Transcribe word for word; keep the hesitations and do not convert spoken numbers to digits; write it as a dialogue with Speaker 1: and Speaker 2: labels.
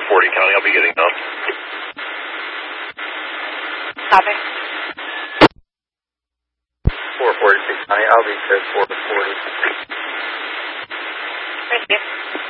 Speaker 1: forty County. I'll be getting up.
Speaker 2: Copy.
Speaker 3: four forty-six County. I'll be there four forty.
Speaker 2: Thank you.